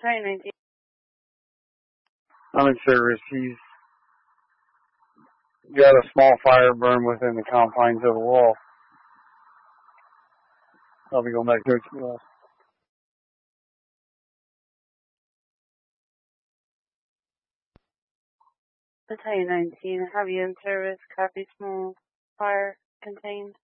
Battalion 19. I'm in service. He's got a small fire burn within the confines of the wall. I'll be going back there to the west. Battalion 19, have you in service? Copy, small fire contained.